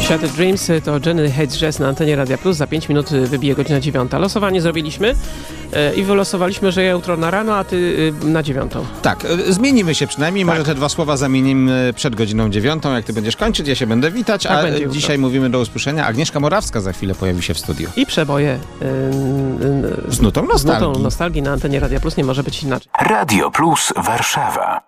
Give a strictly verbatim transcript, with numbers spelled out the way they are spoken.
Shattered Dreams to Jenny Hates Jazz na antenie Radia Plus. Za pięć minut wybije godzina dziewiąta. Losowanie zrobiliśmy e, i wylosowaliśmy, że ja jutro na rano, a ty e, na dziewiątą. Tak, e, zmienimy się przynajmniej. Tak. Może te dwa słowa zamienimy przed godziną dziewiątą. Jak ty będziesz kończyć, ja się będę witać, Tak a dzisiaj jutro. Mówimy do usłyszenia. Agnieszka Morawska za chwilę pojawi się w studiu. I przeboje e, z nutą nostalgii. Z nutą nostalgii na antenie Radia Plus, nie może być inaczej. Radio Plus Warszawa.